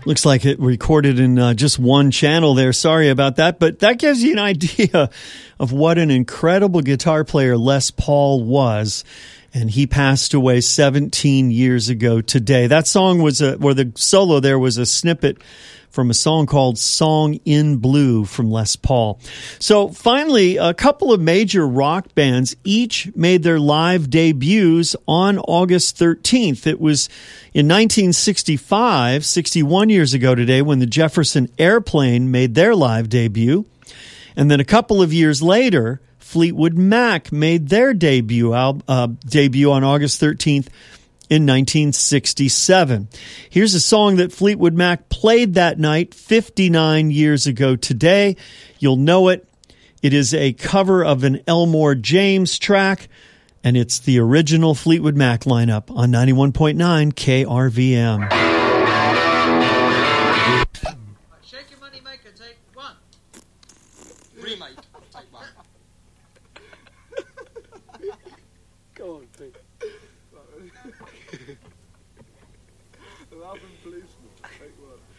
Looks like it recorded in just one channel there. Sorry about that. But that gives you an idea of what an incredible guitar player Les Paul was. And he passed away 17 years ago today. That song was or the solo there was a snippet from a song called Song in Blue from Les Paul. So finally, a couple of major rock bands each made their live debuts on August 13th. It was in 1965, 61 years ago today, when the Jefferson Airplane made their live debut. And then a couple of years later, Fleetwood Mac made their debut on August 13th in 1967. Here's a song that Fleetwood Mac played that night 59 years ago today. You'll know it. It is a cover of an Elmore James track, and it's the original Fleetwood Mac lineup on 91.9 KRVM. Shake Your Money Maker, take one. Remake, take one. Go on, Pete. Love and policeman, take one.